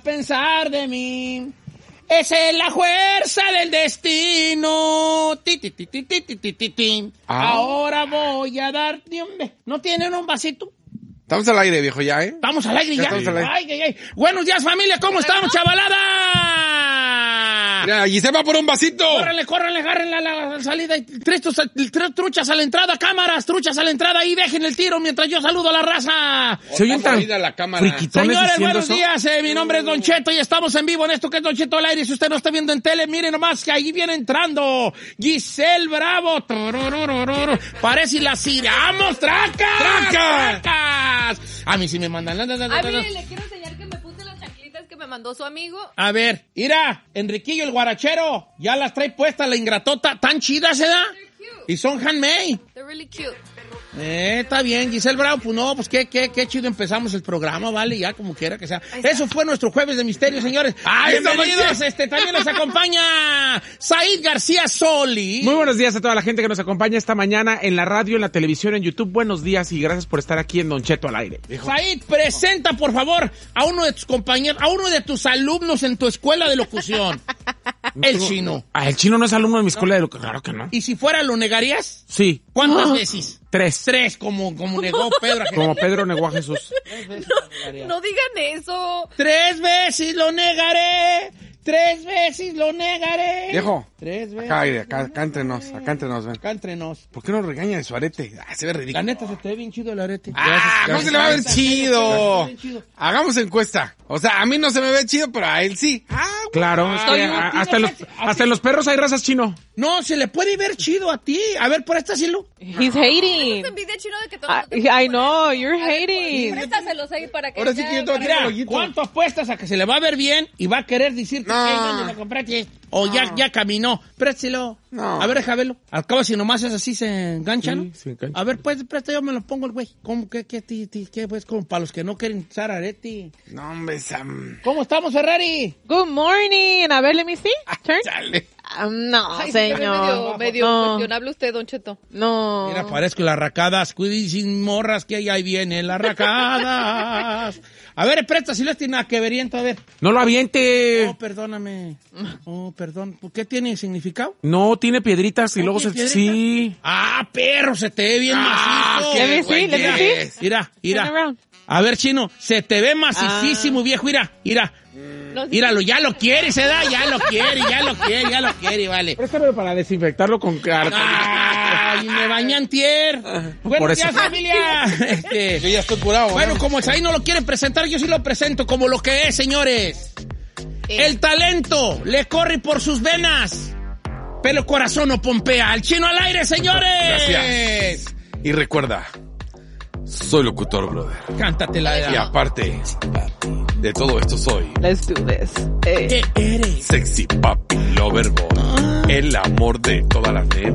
pensar de mí. Esa es la fuerza del destino. Ahora voy a dar... ¿No tienen un vasito? Estamos al aire, viejo, ya, ¿eh? Vamos al aire ya. Estamos al aire. Ay. Buenos días, familia. ¿Cómo estamos, chavalada? Mira, allí se va por un vasito. Córranle, agarren la salida. Tres truchas a la entrada, cámaras, truchas a la entrada y dejen el tiro mientras yo saludo a la raza. Se oyen tan la cámara. Señores, buenos días. Mi nombre es Don Cheto y estamos en vivo en esto que es Don Cheto al aire. Si usted no está viendo en tele, mire nomás que ahí viene entrando Giselle Bravo. Parece la Siria. ¡Vamos, tracas! A mí sí me mandan. A mí le quiero enseñar que me puse las chanclitas que me mandó su amigo. A ver, mira, Enriquillo el guarachero, ya las trae puestas la ingratota, tan chidas, ¿eh? Y son handmade. They're really cute. Está bien, Giselle Bravo, pues no, pues qué chido empezamos el programa, vale, ya como quiera que sea. Eso fue nuestro Jueves de Misterio, señores. Bienvenidos, también nos acompaña Said García Soli. Muy buenos días a toda la gente que nos acompaña esta mañana en la radio, en la televisión, en YouTube. Buenos días y gracias por estar aquí en Don Cheto al aire. Said, presenta por favor a uno de tus compañeros, a uno de tus alumnos en tu escuela de locución. El Chino. El Chino no es alumno de mi escuela de locución, claro que no. ¿Y si fuera, lo negarías? Sí. ¿Cuántas veces? 3. 3, como negó Pedro. Como Pedro negó a Jesús. No digan eso. 3 veces lo negaré. 3 veces lo negaré. Viejo. 3 veces. Acá entre nos, ven. Acá entre nos. ¿Por qué no regaña de su arete? Se ve ridículo. La neta, se te ve bien chido el arete. ¿Cómo se le va a ver chido? Bien chido. Hagamos encuesta. O sea, a mí no se me ve chido, pero a él sí. Claro, es que hasta en los perros hay razas, Chino. No, se le puede ver chido a ti. A ver, por esta cielo. He's hating. Es envidia, Chino, de que todo. I know, you're hating. Préstaselos ahí para que. Ahora sí que yo tengo que Mira, loguito. ¿cuánto apuestas a que se le va a ver bien y va a querer decir que ¿dónde lo compraste? O ya caminó. Préselo. No. A ver, déjame verlo. Al cabo, si nomás es así, se engancha, ¿no? Sí, se engancha. A ver, pues, presta, yo me lo pongo el güey. ¿Cómo qué, pues, como para los que no quieren usar arete? No, hombre, Sam. ¿Cómo estamos, Ferrari? Good morning. A ver, let me see. Turn. Chale. No, Ay, señor. medio No. cuestionable usted, Don Cheto. No. Mira, parezco las racadas. Cuidín morras que ahí vienen las racadas. A ver, presta, si no tiene nada que ver, a ver. No lo aviente. Oh, perdóname. Oh, perdón. ¿Por qué tiene significado? No, tiene piedritas y luego ¿Tiene piedritas? Sí. Ah, perro, se te ve bien macizo. Let me see, let me see. Mira. Turn around. A ver, Chino, se te ve macicísimo, viejo. Mira. No, sí. Míralo, ya lo quiere, se da, ya lo quiere, vale. Préstamelo para desinfectarlo con cartón. Ay, me bañan tier. Buenos días, familia. Yo ya estoy curado. Bueno, como el Saí no lo quiere presentar, yo sí lo presento como lo que es, señores. El talento le corre por sus venas, pero el corazón no pompea. El Chino al aire, señores. Gracias. Y recuerda, soy locutor, brother. Cántatela de Y aparte de todo esto soy Let's do this. ¿Qué eres? sexy papi lover boy. El amor de todas las nenas.